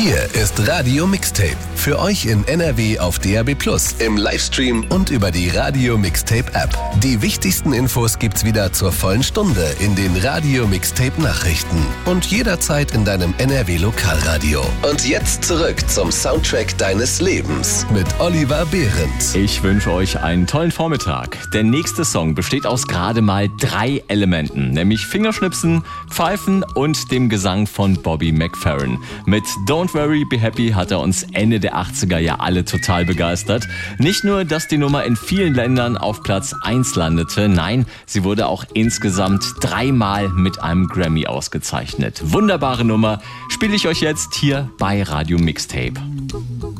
Hier ist Radio Mixtape. Für euch in NRW auf DAB+, im Livestream und über die Radio Mixtape App. Die wichtigsten Infos gibt's wieder zur vollen Stunde in den Radio Mixtape Nachrichten und jederzeit in deinem NRW Lokalradio. Und jetzt zurück zum Soundtrack deines Lebens mit Oliver Behrendt. Ich wünsche euch einen tollen Vormittag. Der nächste Song besteht aus gerade mal 3 Elementen, nämlich Fingerschnipsen, Pfeifen und dem Gesang von Bobby McFerrin. Mit Don't Worry, Be Happy hat er uns Ende der 80er ja alle total begeistert. Nicht nur, dass die Nummer in vielen Ländern auf Platz 1 landete, nein, sie wurde auch insgesamt 3-mal mit einem Grammy ausgezeichnet. Wunderbare Nummer, spiele ich euch jetzt hier bei Radio Mixtape.